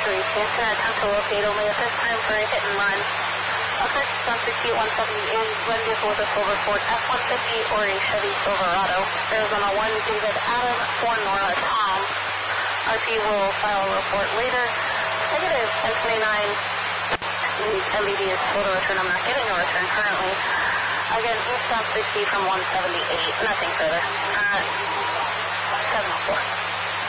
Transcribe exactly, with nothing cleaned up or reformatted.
three, Houston, attempt to locate only a first time for a hit and run. Approach one sixty, one seventy-eight, run vehicle with a silver Ford F one fifty or a Chevy Silverado. Arizona one, David Adam, four Nora Tom. R P will file a report later. Negative ten twenty-nine. M B D is total return. I'm not getting a return currently. Again, eastbound sixty from one seventy-eight. Nothing further. Uh, seven oh four.